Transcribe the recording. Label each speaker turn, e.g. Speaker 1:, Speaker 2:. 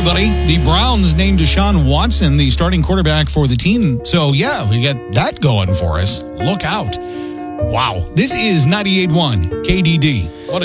Speaker 1: everybody. The Browns named Deshaun Watson the starting quarterback for the team. So, yeah, we got that going for us. Look out. Wow. This is 98.1 KDD.